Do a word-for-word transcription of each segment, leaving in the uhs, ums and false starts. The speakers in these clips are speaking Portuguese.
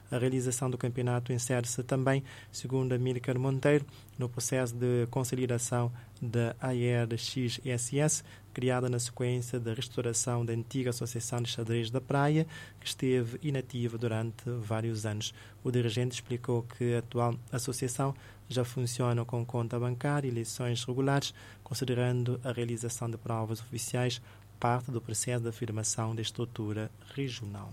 A realização do campeonato insere-se também, segundo Amílcar Monteiro, no processo de consolidação da A R X S S, criada na sequência da restauração da antiga Associação de Xadrez da Praia, que esteve inativa durante vários anos. O dirigente explicou que a atual associação já funciona com conta bancária e eleições regulares, considerando a realização de provas oficiais parte do processo de afirmação da estrutura regional.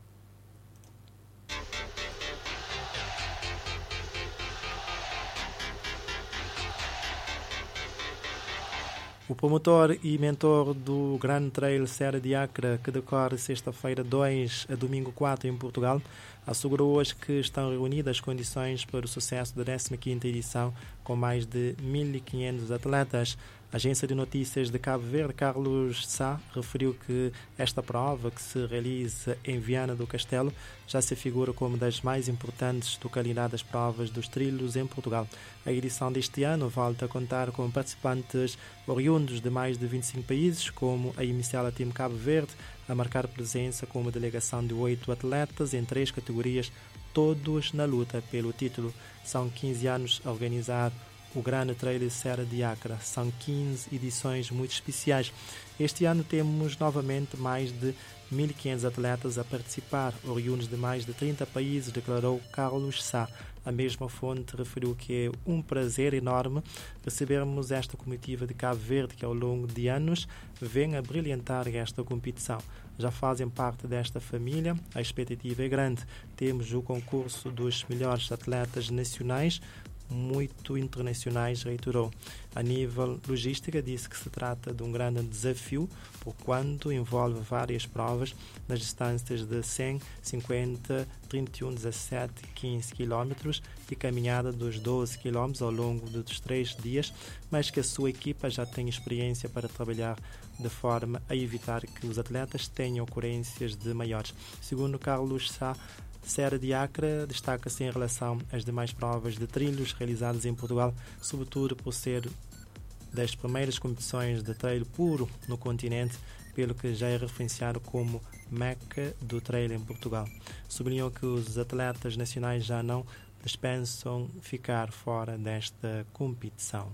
O promotor e mentor do Grand Trail Serra de Acre, que decorre sexta-feira dois a domingo quatro em Portugal, assegurou hoje que estão reunidas as condições para o sucesso da décima quinta edição, com mais de mil e quinhentos atletas. A agência de notícias de Cabo Verde, Carlos Sá, referiu que esta prova, que se realiza em Viana do Castelo, já se figura como das mais importantes localidades das provas dos trilhos em Portugal. A edição deste ano volta a contar com participantes oriundos de mais de vinte e cinco países, como a Inicial Team Cabo Verde, a marcar presença com uma delegação de oito atletas em três categorias, todos na luta pelo título. São quinze anos a organizar o Grand Trail Serra de Acre. São quinze edições muito especiais. Este ano temos novamente mais de mil e quinhentos atletas a participar, oriundos de mais de trinta países, declarou Carlos Sá. A mesma fonte referiu que é um prazer enorme recebermos esta comitiva de Cabo Verde, que ao longo de anos vem a brilhantar esta competição. Já fazem parte desta família, a expectativa é grande. Temos o concurso dos melhores atletas nacionais, muito internacionais, reiterou. A nível logística, disse que se trata de um grande desafio, por quanto envolve várias provas nas distâncias de cem, cinquenta, trinta e um, dezassete e quinze quilómetros e caminhada dos doze quilómetros ao longo dos três dias, mas que a sua equipa já tem experiência para trabalhar de forma a evitar que os atletas tenham ocorrências de maiores. Segundo Carlos Sá, Serra de Acre destaca-se em relação às demais provas de trilhos realizadas em Portugal, sobretudo por ser das primeiras competições de trail puro no continente, pelo que já é referenciado como Meca do trail em Portugal. Sublinhou que os atletas nacionais já não dispensam ficar fora desta competição.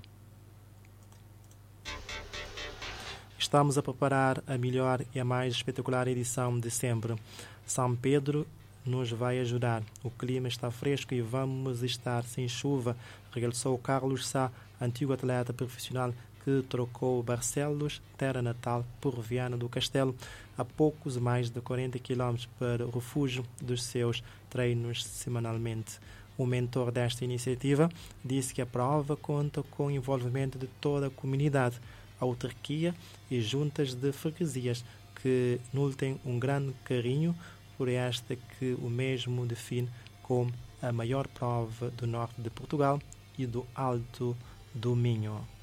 Estamos a preparar a melhor e a mais espetacular edição de sempre. São Pedro nos vai ajudar. O clima está fresco e vamos estar sem chuva, realçou Carlos Sá, antigo atleta profissional que trocou Barcelos, terra natal, por Viana do Castelo, a poucos mais de quarenta quilómetros para o refúgio dos seus treinos semanalmente. O mentor desta iniciativa disse que a prova conta com o envolvimento de toda a comunidade, a autarquia e juntas de freguesias, que nutrem um grande carinho por esta que o mesmo define como a maior prova do norte de Portugal e do Alto do Minho.